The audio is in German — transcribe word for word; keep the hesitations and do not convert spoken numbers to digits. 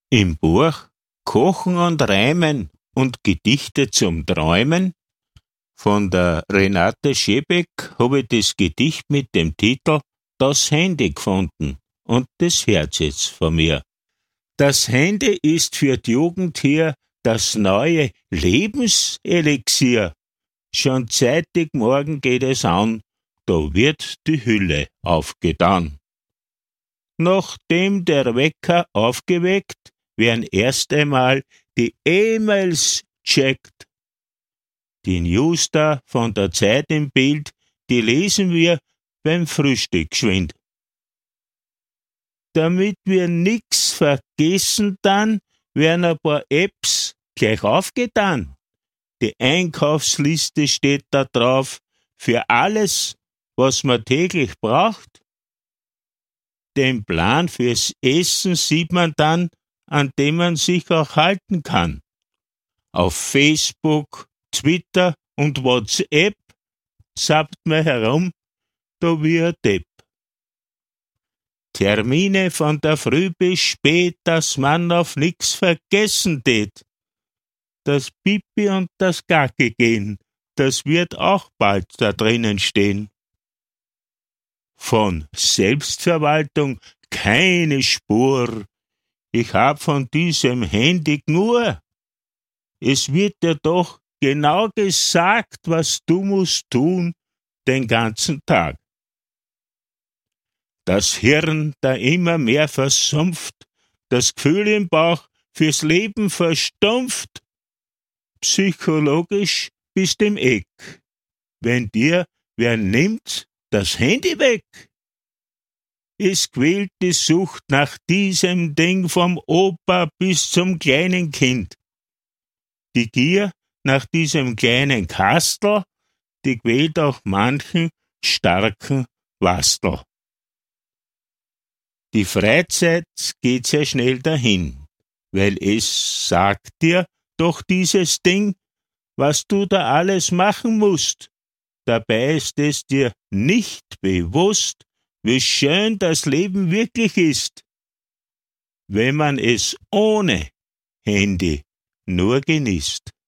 Im Buch Kochen und Reimen und Gedichte zum Träumen von der Renate Schebeck habe ich das Gedicht mit dem Titel Das Handy gefunden und das hört jetzt von mir. Das Handy ist für die Jugend hier das neue Lebenselixier. Schon zeitig morgen geht es an, da wird die Hülle aufgetan. Nachdem der Wecker aufgeweckt, werden erst einmal die E-Mails checkt. Die News da von der Zeit im Bild, die lesen wir beim Frühstück geschwind. Damit wir nix vergessen dann, werden ein paar Apps gleich aufgetan. Die Einkaufsliste steht da drauf für alles, was man täglich braucht. Den Plan fürs Essen sieht man dann, an dem man sich auch halten kann. Auf Facebook, Twitter und WhatsApp zappt man herum, da wie ein Depp. Termine von der Früh bis spät, dass man auf nix vergessen tät. Das Pipi und das Gacke gehen, das wird auch bald da drinnen stehen. Von Selbstverwaltung keine Spur. Ich hab von diesem Handy nur. Es wird dir doch genau gesagt, was du musst tun den ganzen Tag. Das Hirn da immer mehr versumpft, das Gefühl im Bauch fürs Leben verstumpft. Psychologisch bist im Eck, wenn dir wer nimmt das Handy weg. Es quält die Sucht nach diesem Ding vom Opa bis zum kleinen Kind. Die Gier nach diesem kleinen Kastel, die quält auch manchen starken Wastel. Die Freizeit geht sehr schnell dahin, weil es sagt dir doch dieses Ding, was du da alles machen musst. Dabei ist es dir nicht bewusst, wie schön das Leben wirklich ist, wenn man es ohne Handy nur genießt.